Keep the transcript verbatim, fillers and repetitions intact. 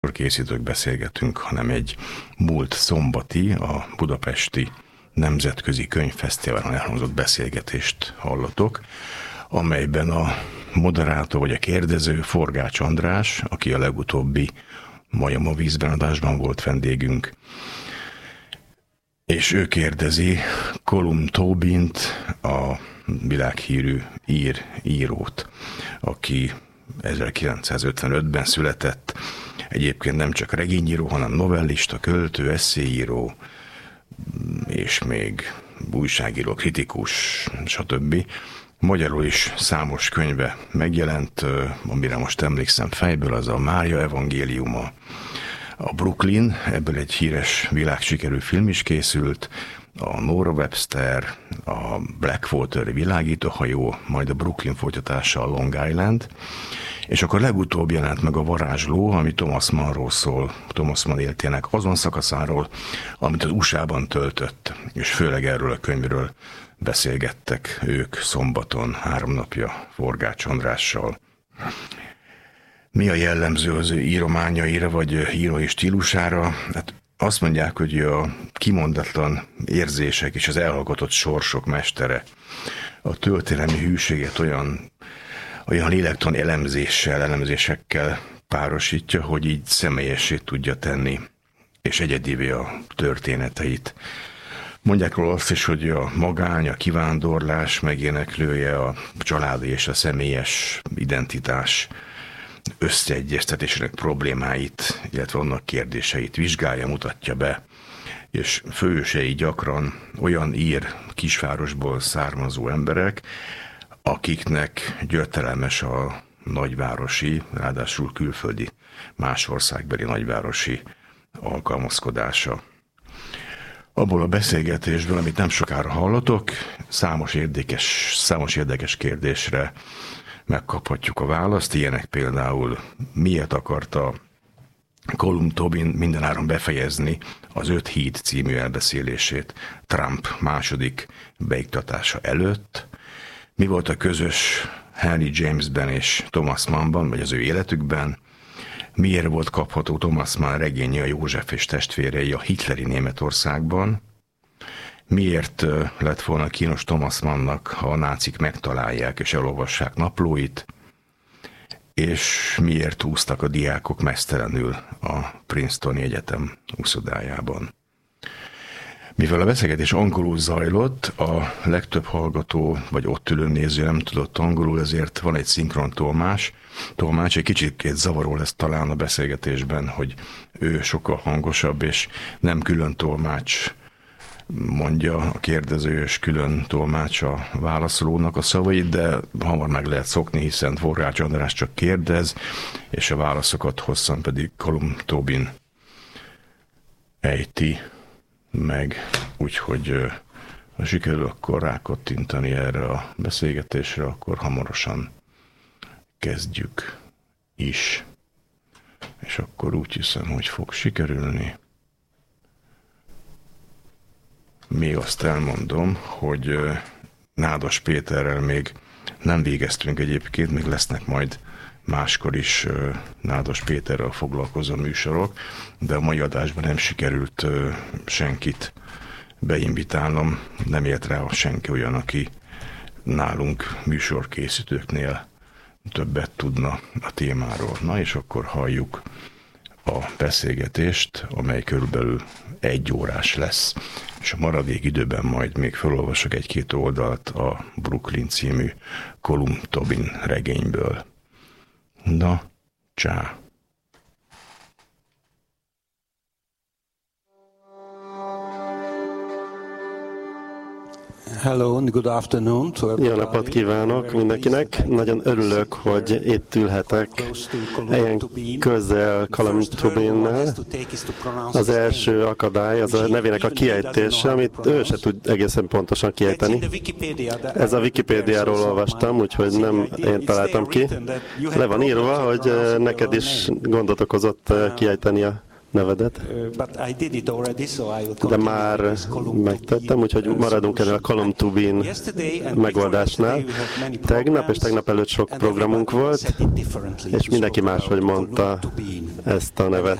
készítők beszélgetünk, hanem egy múlt szombati, a budapesti Nemzetközi Könyvfesztiválon elhangzott beszélgetést hallatok, amelyben a moderátor vagy a kérdező Forgács András, aki a legutóbbi Majom a vízben adásban volt vendégünk, és ő kérdezi Colum Tobint, a világhírű ír írót, aki ezerkilencszázötvenötben született, egyébként nem csak regényíró, hanem novellista, költő, esszéíró, és még újságíró, kritikus, stb. Magyarul is számos könyve megjelent, amire most emlékszem fejből, az a Mária evangéliuma, a Brooklyn, ebből egy híres világsikerű film is készült, a Nora Webster, a Blackwater világítóhajó, majd a Brooklyn folytatása a Long Island, és akkor legutóbb jelent meg a Varázsló, ami Thomas Mannról szól, Thomas Mann életének azon szakaszáról, amit az u es á-ban töltött, és főleg erről a könyvről beszélgettek ők szombaton, három napja Forgács Andrással. Mi a jellemző az ő írományaira, vagy írói stílusára? Hát azt mondják, hogy a kimondatlan érzések és az elhallgatott sorsok mestere. A történelmi hűséget olyan, olyan lélektan elemzéssel, elemzésekkel párosítja, hogy így személyessé tudja tenni, és egyedivé a történeteit. Mondják róla azt is, hogy a magány, a kivándorlás megéneklője, a családi és a személyes identitás összeegyeztetésének problémáit, illetve annak kérdéseit vizsgálja, mutatja be, és főhősei gyakran olyan ír kisvárosból származó emberek, akiknek gyötrelmes a nagyvárosi, ráadásul külföldi, más országbeli nagyvárosi alkalmazkodása. Abból a beszélgetésből, amit nem sokára hallatok, számos érdekes, számos érdekes kérdésre megkaphatjuk a választ. Ilyenek például, miért akarta Colum Tobin mindenáron befejezni az Öt híd című elbeszélését Trump második beiktatása előtt, mi volt a közös Henry Jamesben és Thomas Mannban, vagy az ő életükben, miért volt kapható Thomas Mann regénye, a József és testvérei a hitleri Németországban, miért lett volna kínos Thomas Mannnak, ha a nácik megtalálják és elolvassák naplóit, és miért úsztak a diákok meztelenül a Princetoni Egyetem úszodájában. Mivel a beszélgetés angolul zajlott, a legtöbb hallgató vagy ott ülő néző nem tudott angolul, ezért van egy szinkron tolmás. Tolmács egy kicsit zavaró lesz talán a beszélgetésben, hogy ő sokkal hangosabb, és nem külön tolmács mondja a kérdező, és külön tolmács a válaszolónak a szavait, de hamar meg lehet szokni, hiszen Forgács András csak kérdez, és a válaszokat hosszan pedig Colum Tobin ejti meg, úgyhogy ha sikerül akkor rákattintani erre a beszélgetésre, akkor hamarosan kezdjük is. És akkor úgy hiszem, hogy fog sikerülni. Még azt elmondom, hogy Nádas Péterrel még nem végeztünk egyébként, még lesznek majd máskor is Nádas Péterrel foglalkozó műsorok, de a mai adásban nem sikerült senkit beinvitálnom, nem ért rá senki olyan, aki nálunk műsorkészítőknél többet tudna a témáról. Na és akkor halljuk a beszélgetést, amely körülbelül egy órás lesz, és a maradék időben majd még felolvasok egy-két oldalt a Brooklyn című Colum Tobin regényből. Na, csá! Hello and good afternoon to everybody. Jó napot kívánok mindenkinek! Nagyon örülök, hogy itt ülhetek ilyen közel Colum Tobinnel. Az első akadály az a nevének a kiejtése, amit ő se tud egészen pontosan kiejteni. Ez a Wikipédiáról olvastam, úgyhogy nem én találtam ki. Le van írva, hogy neked is gondot okozott kiejteni a nevedet, de már megtettem, úgyhogy maradunk ennél a Column to Bean megoldásnál. Tegnap és tegnap előtt sok programunk volt, és mindenki máshogy mondta ezt a nevet.